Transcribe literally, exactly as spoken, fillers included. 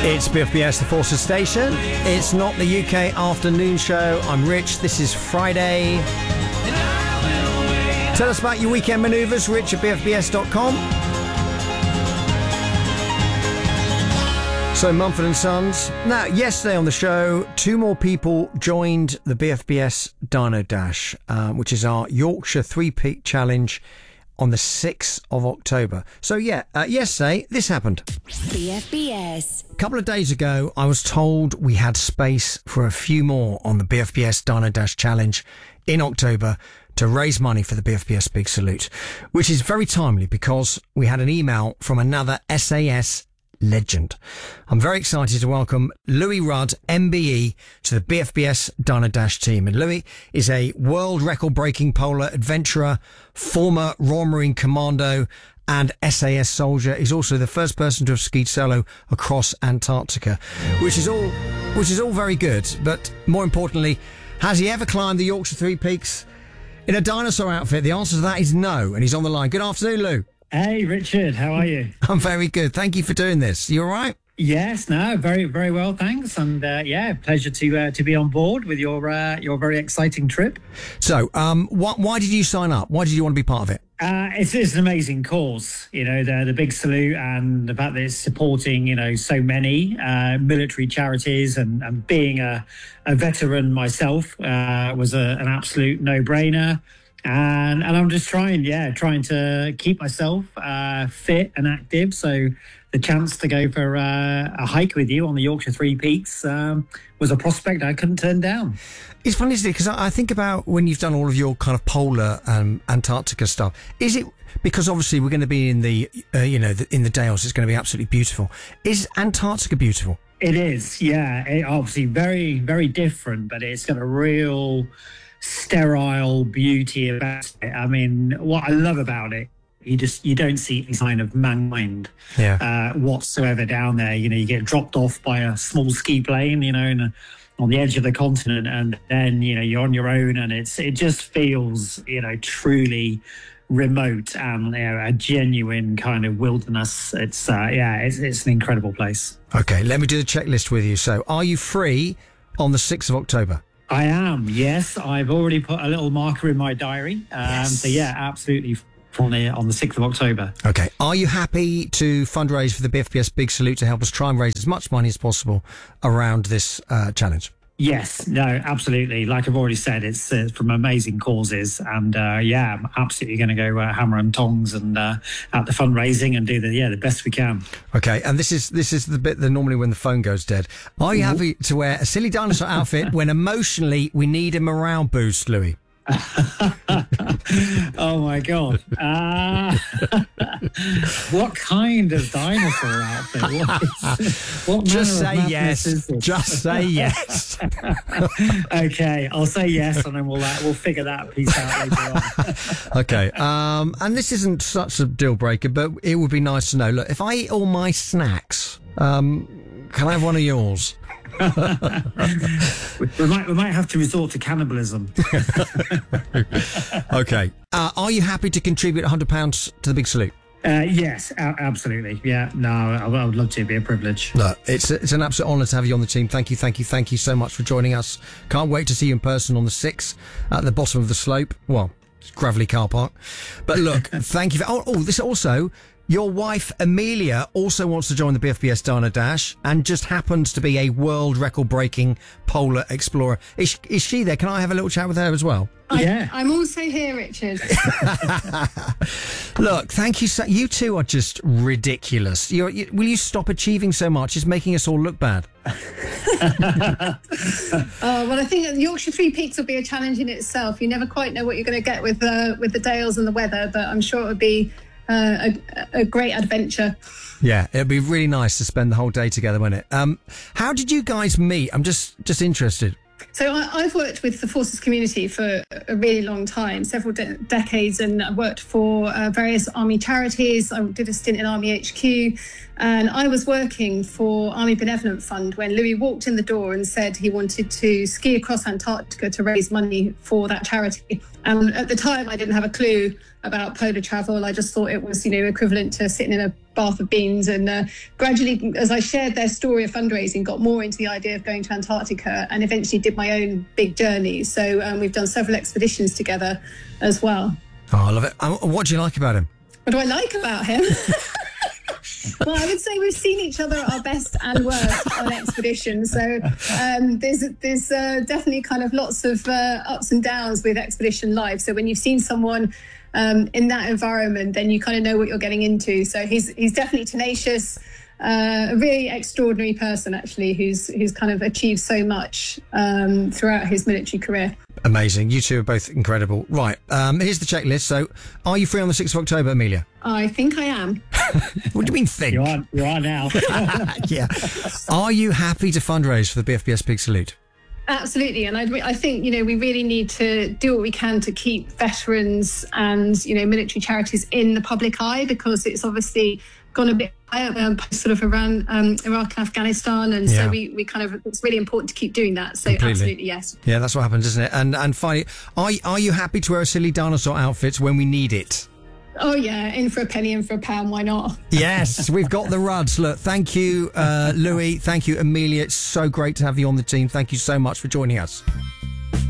It's B F B S, the Forces Station. It's not the U K afternoon show. I'm Rich. This is Friday. Tell us about your weekend manoeuvres, rich at b f b s dot com. So, Mumford and Sons. Now, yesterday on the show, two more people joined the B F B S Dino Dash, uh, which is our Yorkshire Three-Peak Challenge on the sixth of October. So, yeah, uh, yesterday, this happened. B F B S. A couple of days ago, I was told we had space for a few more on the B F B S Dino Dash Challenge in October to raise money for the B F B S Big Salute, which is very timely because we had an email from another S A S legend. I'm very excited to welcome Louis Rudd, M B E, to the B F B S Dino Dash team. And Louis is a world record breaking polar adventurer, former Royal Marine Commando and S A S soldier. He's also the first person to have skied solo across Antarctica, which is all, which is all very good. But more importantly, has he ever climbed the Yorkshire Three Peaks in a dinosaur outfit? The answer to that is no. And he's on the line. Good afternoon, Lou. Hey, Richard, how are you? I'm very good. Thank you for doing this. You all right? Yes, no, very, very well, thanks. And uh, yeah, pleasure to uh, to be on board with your uh, your very exciting trip. So, um, wh- why did you sign up? Why did you want to be part of it? Uh, it's, it's an amazing cause, you know, the the Big Salute, and the fact that it's supporting, you know, so many uh, military charities, and, and being a, a veteran myself uh, was a, an absolute no-brainer. And and I'm just trying, yeah, trying to keep myself uh, fit and active. So the chance to go for uh, a hike with you on the Yorkshire Three Peaks um, was a prospect I couldn't turn down. It's funny, isn't it? Because I think about when you've done all of your kind of polar um, Antarctica stuff. Is it because obviously we're going to be in the, uh, you know, the, in the Dales? It's going to be absolutely beautiful. Is Antarctica beautiful? It is, yeah. It, obviously, very, very different, but it's got a real sterile beauty about it. I mean, what I love about it, you just you don't see any sign of mankind yeah. uh, whatsoever down there. You know, you get dropped off by a small ski plane, you know, in a, on the edge of the continent, and then you know you're on your own, and it's it just feels you know truly remote and you know, a genuine kind of wilderness. It's uh, yeah, it's, it's an incredible place. Okay, let me do the checklist with you. So, are you free on the sixth of October? I am, yes. I've already put a little marker in my diary. Um, yes. So, yeah, absolutely on the, on the sixth of October. Okay. Are you happy to fundraise for the B F B S Big Salute to help us try and raise as much money as possible around this uh, challenge? Yes, no, absolutely. Like I've already said, it's uh, from amazing causes. And, uh, yeah, I'm absolutely going to go uh, hammer and tongs and uh, at the fundraising and do the yeah the best we can. Okay, and this is this is the bit that normally when the phone goes dead. Are you happy to wear a silly dinosaur outfit when emotionally we need a morale boost, Louis? Oh my god! Uh, what kind of dinosaur outfit? What, is, what Just say manner of yes. is this? Just say yes. Okay, I'll say yes, and then we'll uh, we'll figure that piece out later on. Okay, um, and this isn't such a deal breaker, but it would be nice to know. Look, if I eat all my snacks, um, can I have one of yours? we might we might have to resort to cannibalism. Okay. Uh, are you happy to contribute one hundred pounds to the Big Salute? Uh, yes, a- absolutely. Yeah, no, I, I would love to. It'd be a privilege. Look, it's it's an absolute honour to have you on the team. Thank you, thank you, thank you so much for joining us. Can't wait to see you in person on the sixth at the bottom of the slope. Well, it's gravelly car park. But look, thank you. For, oh, oh, this also... Your wife, Amelia, also wants to join the B F B S Dino Dash and just happens to be a world record-breaking polar explorer. Is, is she there? Can I have a little chat with her as well? I, Yeah. I'm also here, Richard. Look, thank you. So, you two are just ridiculous. You're, you, will you stop achieving so much? It's making us all look bad. uh, well, I think the Yorkshire Three Peaks will be a challenge in itself. You never quite know what you're going to get with uh, with the Dales and the weather, but I'm sure it would be uh, a, a great adventure. Yeah, it'd be really nice to spend the whole day together, wouldn't it? Um, how did you guys meet? I'm just just interested. So I, I've worked with the Forces community for a really long time, several de- decades, and I worked for uh, various Army charities. I did a stint in Army H Q, and I was working for Army Benevolent Fund when Louis walked in the door and said he wanted to ski across Antarctica to raise money for that charity. And at the time, I didn't have a clue about polar travel. I just thought it was, you know, equivalent to sitting in a bath of beans. And uh, gradually, as I shared their story of fundraising, got more into the idea of going to Antarctica and eventually did my own big journey. So um, we've done several expeditions together as well. Oh, I love it. Um, what do you like about him? What do I like about him? Well, I would say we've seen each other at our best and worst on expeditions. So um, there's there's uh, definitely kind of lots of uh, ups and downs with expedition life. So when you've seen someone um, in that environment, then you kind of know what you're getting into. So he's he's definitely tenacious, uh, a really extraordinary person, actually, who's who's kind of achieved so much um, throughout his military career. Amazing. You two are both incredible. Right, um, here's the checklist. So are you free on the sixth of October, Amelia? I think I am. What do you mean think? You are, you are now. Yeah. Are you happy to fundraise for the B F B S Big Salute? Absolutely. And I, I think, you know, we really need to do what we can to keep veterans and, you know, military charities in the public eye, because it's obviously gone a bit higher um, sort of around um, Iraq and Afghanistan. And Yeah. so we, we kind of, it's really important to keep doing that. So Completely. absolutely, yes. Yeah, that's what happens, isn't it? And and finally, are, are you happy to wear a silly dinosaur outfit when we need it? Oh, yeah. In for a penny, in for a pound. Why not? Yes, we've got the Ruds. Look, thank you, uh, Louis. Thank you, Amelia. It's so great to have you on the team. Thank you so much for joining us.